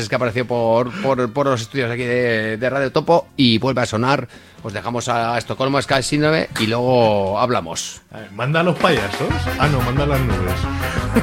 Es que apareció por los estudios aquí de Radio Topo y vuelve a sonar. Os dejamos a Estocolmo Sky Syndrome y luego hablamos. ¿Manda a los payasos? Ah, no, manda a las nubes.